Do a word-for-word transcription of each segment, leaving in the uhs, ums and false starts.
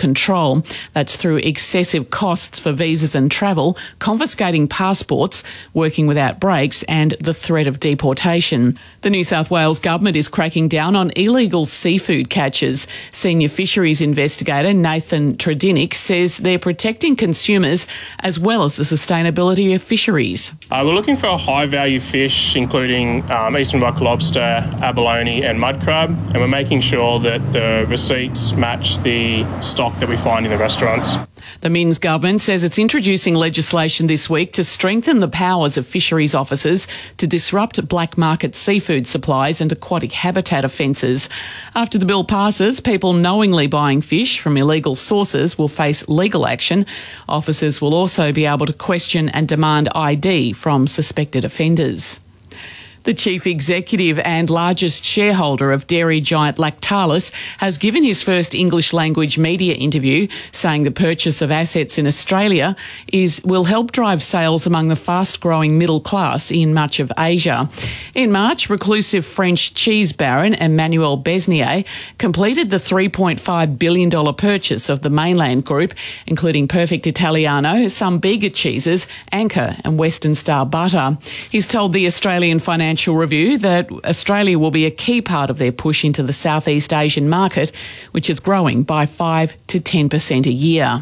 control. That's through excessive costs for visas and travel, confiscating passports, working without breaks, and the threat of deportation. The New South Wales government is cracking down on illegal seafood catches. Senior fisheries investigator Nathan Tredinnick says they're protecting consumers as well as the sustainability of fisheries. Uh, we're looking for high-value fish, including um, eastern rock lobster, abalone and mud crab, and we're making sure that the receipts match the stock that we find in the restaurants. The Minns government says it's introducing legislation this week to strengthen the powers of fisheries officers to disrupt black market seafood supplies and aquatic habitat offences. After the bill passes, people knowingly buying fish from illegal sources will face legal action. Officers will also be able to question and demand I D from suspected offenders. The chief executive and largest shareholder of dairy giant Lactalis has given his first English language media interview, saying the purchase of assets in Australia is will help drive sales among the fast-growing middle class in much of Asia. In March, reclusive French cheese baron Emmanuel Besnier completed the three point five billion dollars purchase of the mainland group, including Perfect Italiano, some bigger cheeses, Anchor and Western Star butter. He's told the Australian Financial Review that Australia will be a key part of their push into the Southeast Asian market, which is growing by five to ten percent a year.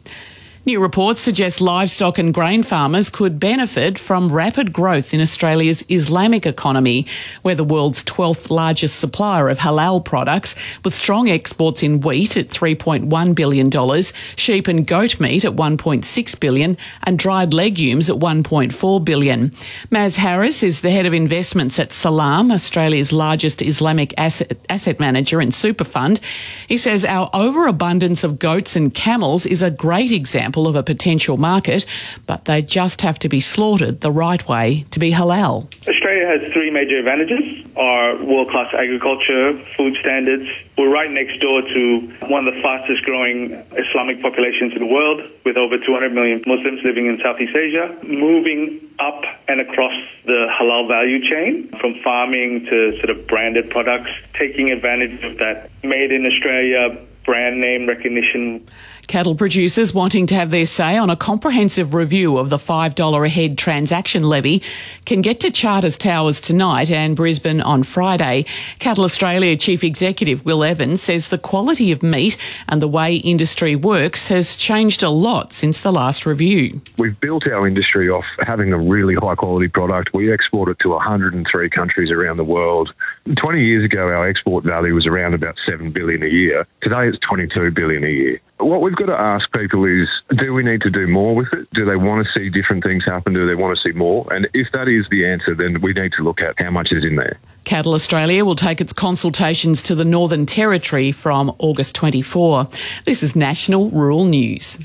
New reports suggest livestock and grain farmers could benefit from rapid growth in Australia's Islamic economy. We're the world's twelfth largest supplier of halal products, with strong exports in wheat at three point one billion dollars, sheep and goat meat at one point six billion dollars and dried legumes at one point four billion dollars. Maz Harris is the head of investments at Salam, Australia's largest Islamic asset, asset manager and super fund. He says our overabundance of goats and camels is a great example of a potential market, but they just have to be slaughtered the right way to be halal. Australia has three major advantages: our world-class agriculture, food standards. We're right next door to one of the fastest growing Islamic populations in the world, with over two hundred million Muslims living in Southeast Asia, moving up and across the halal value chain, from farming to sort of branded products, taking advantage of that made in Australia brand name recognition. Cattle producers wanting to have their say on a comprehensive review of the five dollars a head transaction levy can get to Charters Towers tonight and Brisbane on Friday. Cattle Australia Chief Executive Will Evans says the quality of meat and the way industry works has changed a lot since the last review. We've built our industry off having a really high quality product. We export it to one hundred three countries around the world. twenty years ago, our export value was around about seven billion dollars a year. Today, it's twenty-two billion dollars a year. What we've got to ask people is, do we need to do more with it? Do they want to see different things happen? Do they want to see more? And if that is the answer, then we need to look at how much is in there. Cattle Australia will take its consultations to the Northern Territory from August twenty-fourth. This is National Rural News.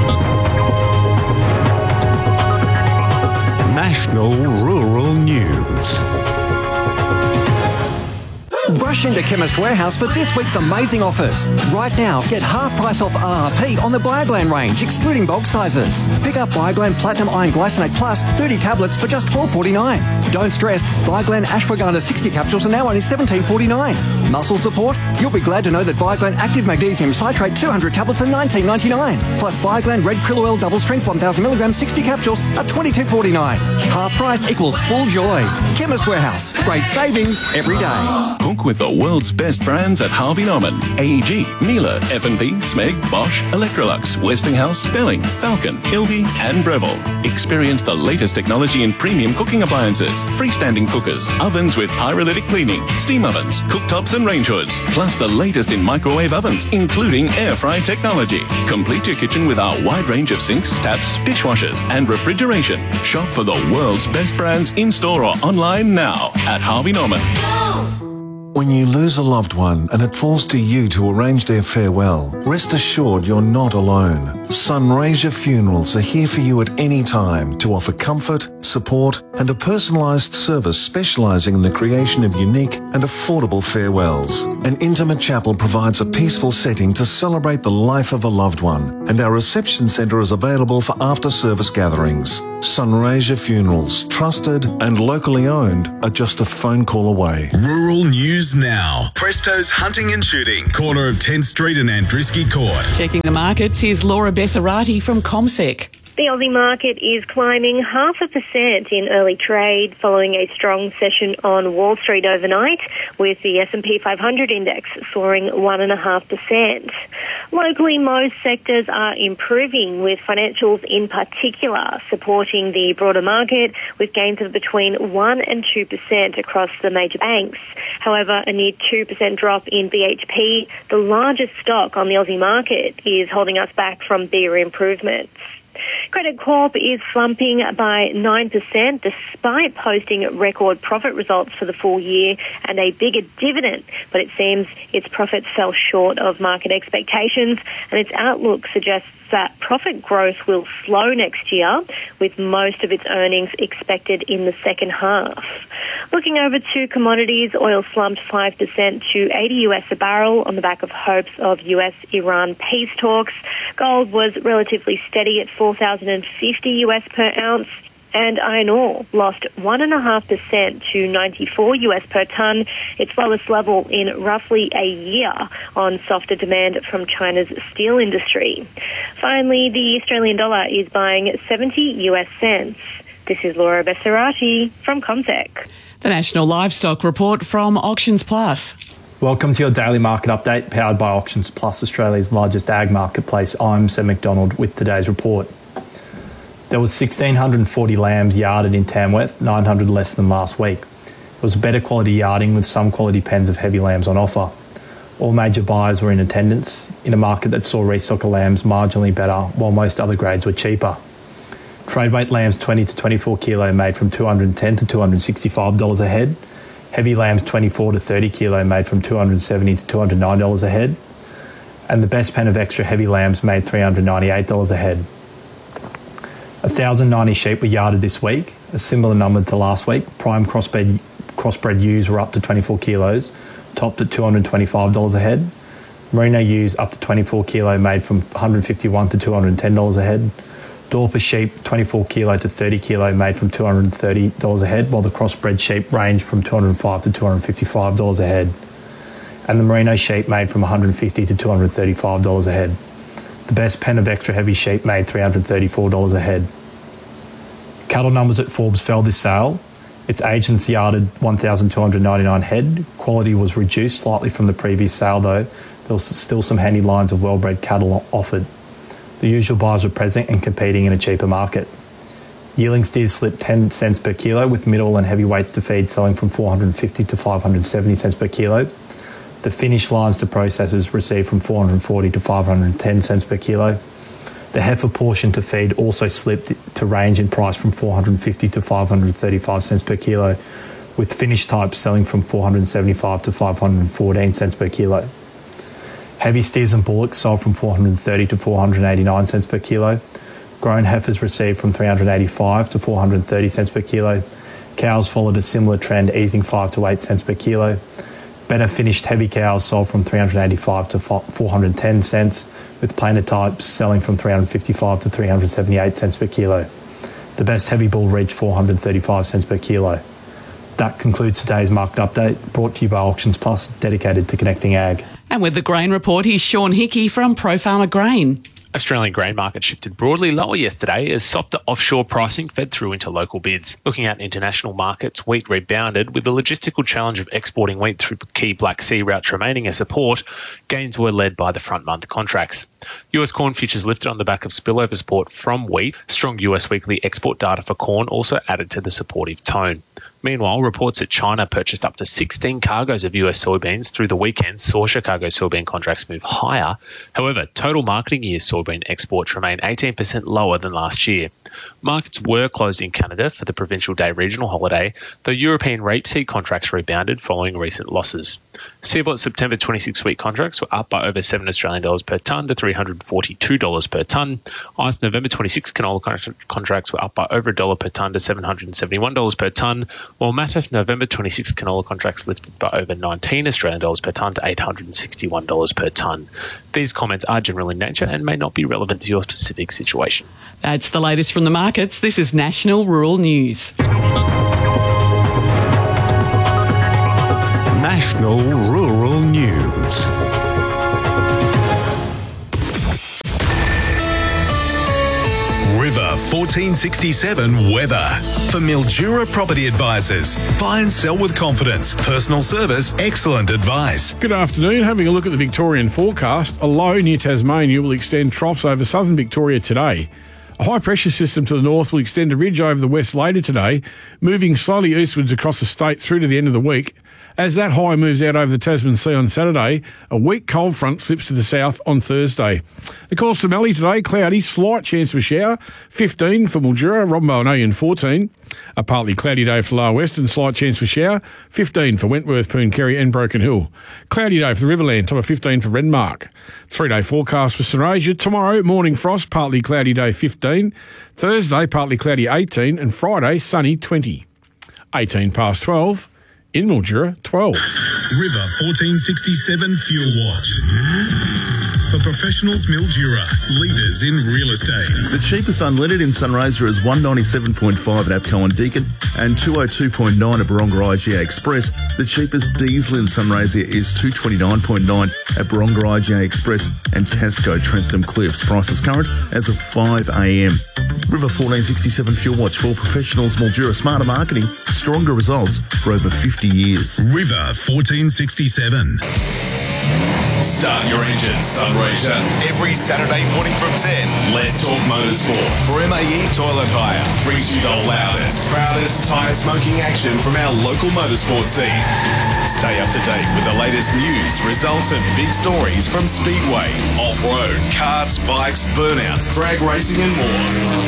National Rural News. Rush into Chemist Warehouse for this week's amazing offers. Right now, get half price off R R P on the Bioglan range, excluding bulk sizes. Pick up Bioglan Platinum Iron Glycinate Plus thirty tablets for just twelve forty-nine. Don't stress, Bioglan Ashwagandha sixty capsules are now only seventeen forty-nine. Muscle support? You'll be glad to know that Bioglan Active Magnesium Citrate two hundred tablets are nineteen ninety-nine. Plus Bioglan Red Krill Oil Double Strength one thousand milligram sixty capsules are twenty-two forty-nine. Half price equals full joy. Chemist Warehouse. Great savings every day. Cook with the world's best brands at Harvey Norman. A E G, Miele, F and P, Smeg, Bosch, Electrolux, Westinghouse, Belling, Falcon, Ildy and Breville. Experience the latest technology in premium cooking appliances, freestanding cookers, ovens with pyrolytic cleaning, steam ovens, cooktops and range hoods, plus the latest in microwave ovens, including air fry technology. Complete your kitchen with our wide range of sinks, taps, dishwashers and refrigeration. Shop for the world's best brands in-store or online now at Harvey Norman. When you lose a loved one and it falls to you to arrange their farewell, rest assured you're not alone. Sunraysia Funerals are here for you at any time to offer comfort, support and a personalised service specialising in the creation of unique and affordable farewells. An intimate chapel provides a peaceful setting to celebrate the life of a loved one, and our reception centre is available for after-service gatherings. Sunraysia Funerals, trusted and locally owned, are just a phone call away. Rural News Now. Presto's Hunting and Shooting, corner of tenth Street and Andrisky Court. Checking the markets, here's Laura Bessarati from CommSec. The Aussie market is climbing half a percent in early trade following a strong session on Wall Street overnight, with the S and P five hundred index soaring one point five percent. Locally, most sectors are improving, with financials in particular supporting the broader market, with gains of between one and two percent across the major banks. However, a near two percent drop in B H P, the largest stock on the Aussie market, is holding us back from bigger improvements. Credit Corp is slumping by nine percent despite posting record profit results for the full year and a bigger dividend, but it seems its profits fell short of market expectations, and its outlook suggests that profit growth will slow next year, with most of its earnings expected in the second half. Looking over to commodities, oil slumped five percent to eighty US a barrel on the back of hopes of U S Iran peace talks. Gold was relatively steady at four thousand fifty US per ounce. And iron ore lost one point five percent to ninety-four US per tonne, its lowest level in roughly a year, on softer demand from China's steel industry. Finally, the Australian dollar is buying seventy US cents. This is Laura Bessarati from CommSec. The National Livestock Report from Auctions Plus. Welcome to your daily market update, powered by Auctions Plus, Australia's largest ag marketplace. I'm Sam McDonald with today's report. There was one thousand six hundred forty lambs yarded in Tamworth, nine hundred less than last week. It was better quality yarding, with some quality pens of heavy lambs on offer. All major buyers were in attendance in a market that saw restock of lambs marginally better, while most other grades were cheaper. Trade weight lambs twenty to twenty-four kilo made from two hundred ten to two hundred sixty-five dollars a head. Heavy lambs twenty-four to thirty kilo made from two hundred seventy to two hundred nine dollars a head. And the best pen of extra heavy lambs made three hundred ninety-eight dollars a head. one thousand ninety sheep were yarded this week, a similar number to last week. Prime crossbred, crossbred ewes were up to twenty-four kilos, topped at two hundred twenty-five dollars a head. Merino ewes up to twenty-four kilo made from one hundred fifty-one dollars to two hundred ten dollars a head. Dorper sheep twenty-four kilo to thirty kilo made from two hundred thirty dollars a head, while the crossbred sheep ranged from two hundred five dollars to two hundred fifty-five dollars a head. And the merino sheep made from one hundred fifty dollars to two hundred thirty-five dollars a head. The best pen of extra heavy sheep made three hundred thirty-four dollars a head. Cattle numbers at Forbes fell this sale. Its agents yarded one thousand two hundred ninety-nine head. Quality was reduced slightly from the previous sale though. There was still some handy lines of well-bred cattle offered. The usual buyers were present and competing in a cheaper market. Yearling steers slipped ten cents per kilo, with middle and heavy weights to feed selling from four hundred fifty to five hundred seventy cents per kilo. The finished lines to processors received from four hundred forty to five hundred ten cents per kilo. The heifer portion to feed also slipped to range in price from four hundred fifty to five hundred thirty-five cents per kilo, with finished types selling from four hundred seventy-five to five hundred fourteen cents per kilo. Heavy steers and bullocks sold from four hundred thirty to four hundred eighty-nine cents per kilo. Grown heifers received from three hundred eighty-five to four hundred thirty cents per kilo. Cows followed a similar trend, easing five to eight cents per kilo. Better finished heavy cows sold from three hundred eighty-five to four hundred ten cents, with plainer types selling from three hundred fifty-five to three hundred seventy-eight cents per kilo. The best heavy bull reached four hundred thirty-five cents per kilo. That concludes today's market update, brought to you by Auctions Plus, dedicated to connecting ag. And with the grain report, here's Sean Hickey from ProFarmer Grain. Australian grain market shifted broadly lower yesterday as softer offshore pricing fed through into local bids. Looking at international markets, wheat rebounded, with the logistical challenge of exporting wheat through key Black Sea routes remaining a support. Gains were led by the front month contracts. U S corn futures lifted on the back of spillover support from wheat. Strong U S weekly export data for corn also added to the supportive tone. Meanwhile, reports that China purchased up to sixteen cargoes of U S soybeans through the weekend saw Chicago soybean contracts move higher. However, total marketing year soybean exports remain eighteen percent lower than last year. Markets were closed in Canada for the Provincial Day regional holiday, though European rapeseed contracts rebounded following recent losses. Seabolt September twenty-six wheat contracts were up by over seven Australian dollars per tonne to three hundred forty-two dollars per tonne. ICE November twenty-six canola con- contracts were up by over a dollar per tonne to seven hundred seventy-one dollars per tonne, while Matif November twenty-six canola contracts lifted by over nineteen Australian dollars per tonne to eight hundred sixty-one dollars per tonne. These comments are general in nature and may not be relevant to your specific situation. That's the latest from the markets. This is National Rural News. National Rural News. River fourteen sixty-seven weather. For Mildura Property Advisors. Buy and sell with confidence. Personal service, excellent advice. Good afternoon. Having a look at the Victorian forecast. A low near Tasmania will extend troughs over southern Victoria today. A high pressure system to the north will extend a ridge over the west later today, moving slowly eastwards across the state through to the end of the week. As that high moves out over the Tasman Sea on Saturday, a weak cold front slips to the south on Thursday. The course to Mallee today, cloudy, slight chance of a shower, fifteen for Mildura, Rombo and Oyen fourteen. A partly cloudy day for Lower Western, slight chance for shower, fifteen for Wentworth, Pooncarie and Broken Hill. Cloudy day for the Riverland, top of fifteen for Renmark. Three-day forecast for St Asia. Tomorrow, morning frost, partly cloudy day fifteen. Thursday, partly cloudy eighteen. And Friday, sunny twenty. eighteen past twelve. In Mildura, twelve. River fourteen sixty-seven Fuel Watch. For professionals, Mildura, leaders in real estate. The cheapest unleaded in Sunraysia is one ninety-seven point five at APCO and Deakin and two oh two point nine at Baronga I G A Express. The cheapest diesel in Sunraysia is two twenty-nine point nine at Baronga I G A Express and Tasco Trentham Cliffs. Prices current as of five a m. River fourteen sixty-seven Fuel Watch for professionals, Mildura. Smarter marketing, stronger results for over fifty years. River fourteen sixty-seven. Start your engines, Sunraysia. Every Saturday morning from ten, Let's Talk Motorsport for M A E Toilet Hire. Brings you the loudest, proudest tyre smoking action from our local motorsport scene. Stay up to date with the latest news, results and big stories from Speedway, off-road, karts, bikes, burnouts, drag racing and more.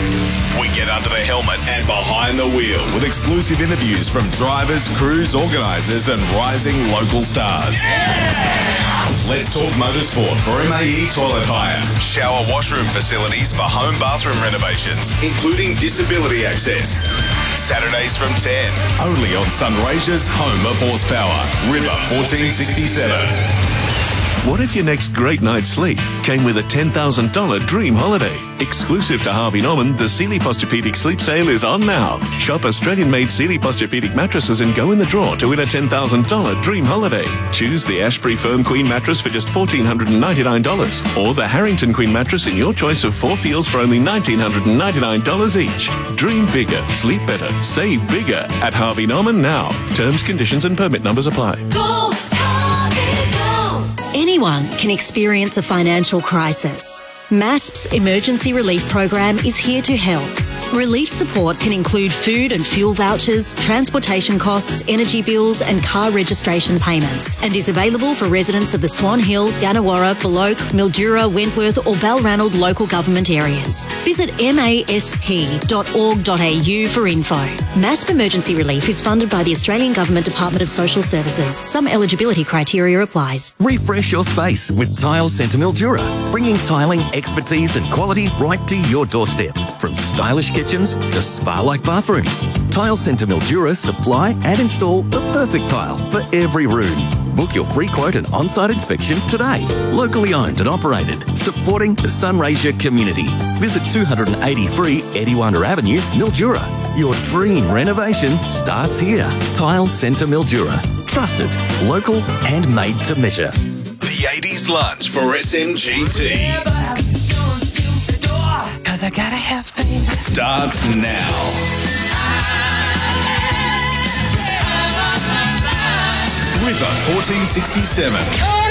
We get under the helmet and behind the wheel with exclusive interviews from drivers, crews, organisers and rising local stars. Yeah! Let's Talk Motorsport for M A E Toilet Hire. Shower washroom facilities for home bathroom renovations, including disability access. Saturdays from ten, only on Sunraysia's home of horsepower, River fourteen sixty-seven. What if your next great night's sleep came with a ten thousand dollars dream holiday? Exclusive to Harvey Norman, the Sealy Posturepedic Sleep Sale is on now. Shop Australian-made Sealy Posturepedic mattresses and go in the draw to win a ten thousand dollars dream holiday. Choose the Ashbury Firm Queen mattress for just one thousand four hundred ninety-nine dollars or the Harrington Queen mattress in your choice of four feels for only one thousand nine hundred ninety-nine dollars each. Dream bigger, sleep better, save bigger at Harvey Norman now. Terms, conditions and permit numbers apply. Go, Harvey, go. Anyone can experience a financial crisis. MASP's Emergency Relief Program is here to help. Relief support can include food and fuel vouchers, transportation costs, energy bills and car registration payments, and is available for residents of the Swan Hill, Gannawarra, Beloke, Mildura, Wentworth or Balranald local government areas. Visit masp dot org dot a u for info. MASP Emergency Relief is funded by the Australian Government Department of Social Services. Some eligibility criteria applies. Refresh your space with Tile Centre Mildura, bringing tiling, expertise and quality right to your doorstep. From stylish kitchens to spa-like bathrooms, Tile Centre Mildura supply and install the perfect tile for every room. Book your free quote and on-site inspection today. Locally owned and operated, supporting the Sunraysia community. Visit two eighty-three Ediwanda Avenue, Mildura. Your dream renovation starts here. Tile Centre Mildura. Trusted, local and made to measure. The eighties lunch for S M G T. Cause I gotta have faith. Starts now. River fourteen sixty-seven.